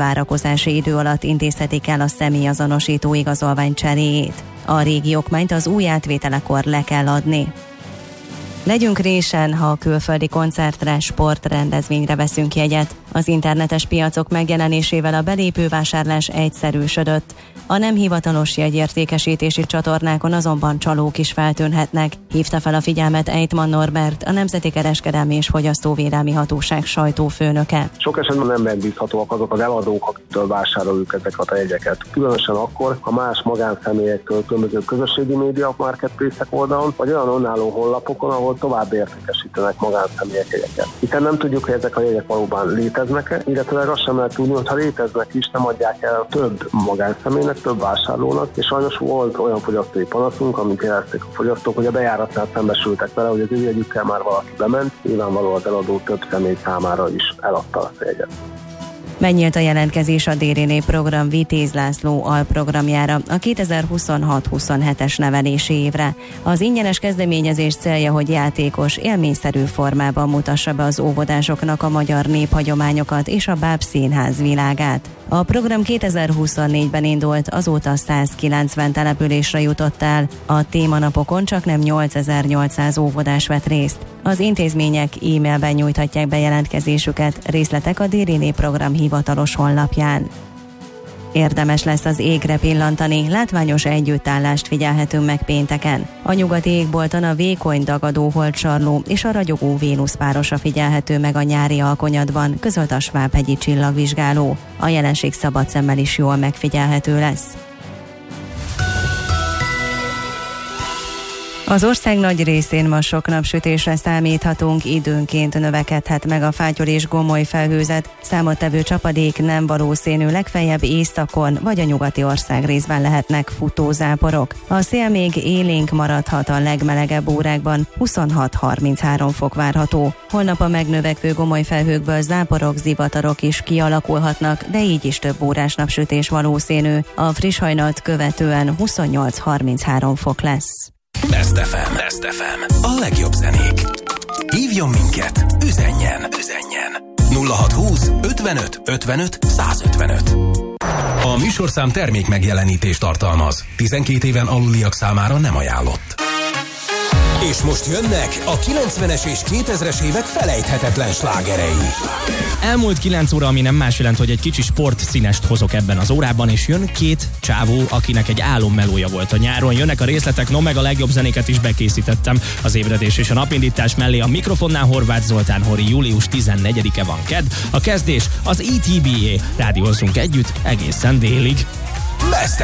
várakozási idő alatt intézhetik el a személyazonosító igazolvány cseréjét. A régi okmányt az új átvételekor le kell adni. Legyünk résen, ha a külföldi koncertre, sportrendezvényre veszünk jegyet. Az internetes piacok megjelenésével a belépővásárlás egyszerűsödött. A nem hivatalos jegyértékesítési csatornákon azonban csalók is feltűnhetnek, hívta fel a figyelmet Ejtman Norbert, a Nemzeti Kereskedelmi és Fogyasztóvédelmi Hatóság sajtófőnöke. Sok esetben nem megbízhatóak azok az eladók, akiktől vásároljuk ezeket a jegyeket. Különösen akkor, ha más magánszemelyektől különböző közösségi média marketplace-ek oldalon, vagy olyan önálló honlapokon, ahol tovább értékesítenek magánszemélyek jegyeket. Hiszen nem tudjuk, hogy ezek a jegyek valóban léteznek-e, illetve azt sem lehet tudni, hogy ha léteznek is, nem adják el több magánszemélynek, több vásárlónak, és sajnos volt olyan fogyasztói panaszunk, amit jelezték a fogyasztók, hogy a bejáratnál szembesültek vele, hogy az ő jegyükkel már valaki bement, nyilvánvalóan az eladó több személy számára is eladta a jegyet. Megnyílt a jelentkezés a DRN program Vitéz László alprogramjára a 2026-27-es nevelési évre. Az ingyenes kezdeményezés célja, hogy játékos, élményszerű formában mutassa be az óvodásoknak a magyar néphagyományokat és a báb színház világát. A program 2024-ben indult, azóta 190 településre jutott el. A témanapokon csaknem 8800 óvodás vett részt. Az intézmények e-mailben nyújthatják be jelentkezésüket, részletek a DRN program hivatalos honlapján. Érdemes lesz az égre pillantani, látványos együttállást figyelhetünk meg pénteken. A nyugati égbolton a vékony dagadó holdsarló és a ragyogó Vénusz párosa figyelhető meg a nyári alkonyatban, közölt a Svábhegyi csillagvizsgáló. A jelenség szabad szemmel is jól megfigyelhető lesz. Az ország nagy részén ma sok napsütésre számíthatunk, időnként növekedhet meg a fátyol és gomoly felhőzet, számottevő csapadék nem valószínű, legfeljebb északon vagy a nyugati ország részben lehetnek futózáporok. A szél még élénk maradhat, a legmelegebb órákban 26-33 fok várható. Holnap a megnövekvő gomoly felhőkből záporok, zivatarok is kialakulhatnak, de így is több órás napsütés valószínű. A friss hajnalt követően 28-33 fok lesz. Best FM. A legjobb zenék. Hívjon minket, üzenjen. 0620 55 55 155. A műsorszám termék megjelenítést tartalmaz. 12 éven aluliak számára nem ajánlott. És most jönnek a 90-es és 2000-es évek felejthetetlen slágerei. Elmúlt 9 óra, ami nem más jelent, hogy egy kicsi sportszínest hozok ebben az órában, és jön két csávó, akinek egy álommelója volt a nyáron. Jönnek a részletek, meg a legjobb zenéket is bekészítettem az ébredés és a napindítás mellé. A mikrofonnál Horváth Zoltán Hori, július 14-e van kedd. A kezdés az ETBA. Rádiózzunk együtt egészen délig. Best